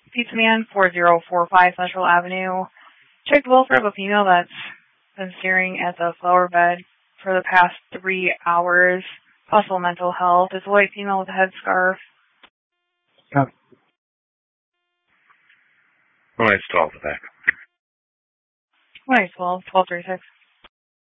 Pizza Man, 4045 Central Avenue. Check the welfare of a female that's been staring at the flower bed for the past 3 hours. Possible mental health. It's a white female with a headscarf. Copy. Well, it's 12 back. 1236.